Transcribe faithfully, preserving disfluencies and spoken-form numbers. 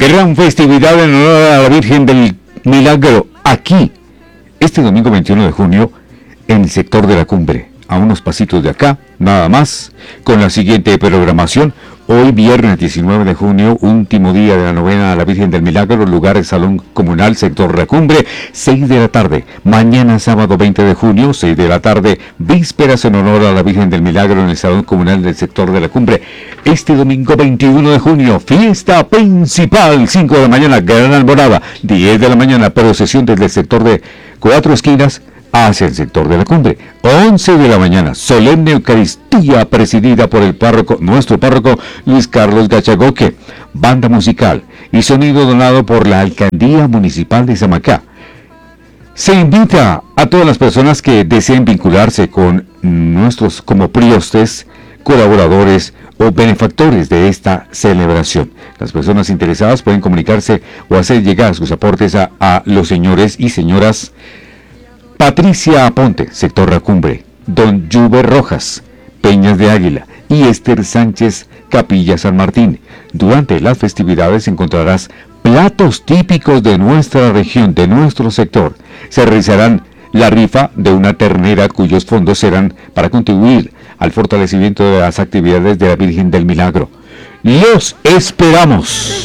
Gran festividad en honor a la Virgen del Milagro, aquí, este domingo veintiuno de junio, en el sector de la Cumbre, a unos pasitos de acá, nada más, con la siguiente programación. Hoy viernes diecinueve de junio, último día de la novena a la Virgen del Milagro, lugar el Salón Comunal, sector La Cumbre, seis de la tarde. Mañana sábado veinte de junio, seis de la tarde, vísperas en honor a la Virgen del Milagro en el Salón Comunal del sector de La Cumbre. Este domingo veintiuno de junio, fiesta principal, cinco de la mañana, gran alborada, diez de la mañana, procesión desde el sector de Cuatro Esquinas hacia el sector de La Cumbre. once de la mañana, solemne Eucaristía presidida por el párroco, nuestro párroco Luis Carlos Gachagoque, banda musical y sonido donado por la Alcaldía Municipal de Samacá. Se invita a todas las personas que deseen vincularse con nuestros como priostes, colaboradores o benefactores de esta celebración. Las personas interesadas pueden comunicarse o hacer llegar sus aportes a, a los señores y señoras Patricia Aponte, sector La Cumbre, Don Juve Rojas, Peñas de Águila y Esther Sánchez, Capilla San Martín. Durante las festividades encontrarás platos típicos de nuestra región, de nuestro sector. Se realizarán la rifa de una ternera cuyos fondos serán para contribuir al fortalecimiento de las actividades de la Virgen del Milagro. ¡Los esperamos!